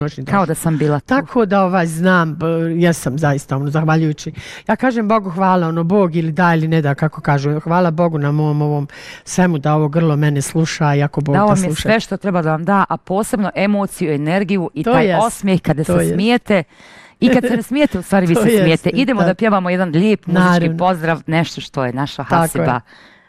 Kao da sam bila tu. Tako da znam, jesam zaista, zahvaljujući. Ja kažem Bogu hvala, Bog ili da ili ne da, kako kažu. Hvala Bogu na mom ovom svemu da ovo grlo mene sluša i ako Bog da sluša. Dao mi je sve što treba da vam da, a posebno emociju, energiju i taj osmijeh kada se smijete. I kad se ne smijete, u stvari vi se smijete. Idemo da pjevamo jedan lijep muzički pozdrav, nešto što je naša Hasiba